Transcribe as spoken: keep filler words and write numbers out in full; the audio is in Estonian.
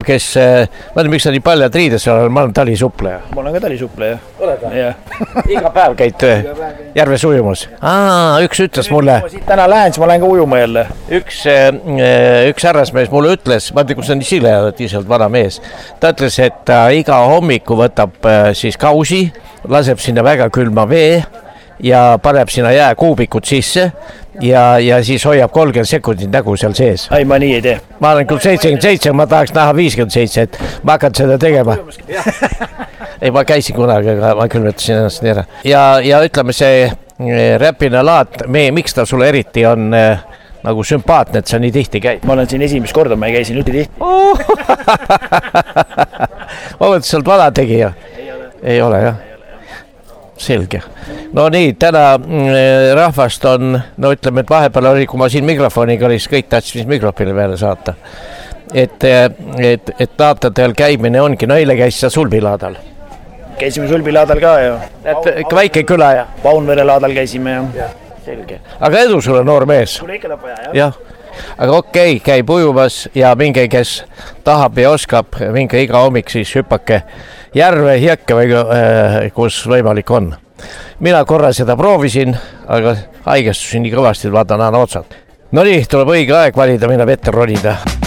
kes, ma olen, miks sa nii paljad riides olen, ma olen talisuppleja. Ma olen ka talisuppleja. Oled või? Jah. Iga päev käid järves ujumus? Aa, üks ütles mulle. Täna lähen, siis ma lähen ka ujuma jälle. Üks, üks härrasmees mulle ütles, ma tean, kus on Sile, iselt vana mees. Ta ütles, et ta iga hommiku võtab siis kausi, laseb sinna väga külma vee ja paneb sinna jääkuubikud sisse ja, ja siis hoiab kolmkümmend sekundit nägu seal sees. Ei, ma nii ei tee. Ma olen küll seitsekümmend seitse, ma tahaks näha viiskümmend seitse, et ma hakkan seda tegema. Ei, ma käisin kunagi, aga ma külmetasin ennast nii ära. Ja, ja ütleme see räpine laat, me, miks ta sulle eriti on äh, nagu sümpaatne, et sa nii tihti käid? Ma olen siin esimest korda, ma ei käi siin üldse tihti. Ma mõtlen, sa oled vana tegija. Ei ole. Ei ole, jah. Selge. No nii, täna rahvast on, no ütleme, et vahepeal oli, kui ma siin mikrofoniga oli, siis kõik tahtsid mikrofoni peale saata. Et, et, et laatadel käimine ongi, no eile käis sa Sulbilaadal. Käisime Sulbilaadal ka ja. Et ikka väike küla ja. Paunvere laadal käisime ja. Ja. Selge. Aga edu sulle, noor mees. Sulle ikka lõpp vaja, jah? Jah. Aga okei, okay, käib ujumas ja minge, kes tahab ja oskab, minge iga hommik siis hüppake järve, jõkke või äh, kus võimalik on. Mina korra seda proovisin, aga haigestusin nii kõvasti, et vaatan aina otsad. No nii, tuleb õige aeg valida, minna vette ronida.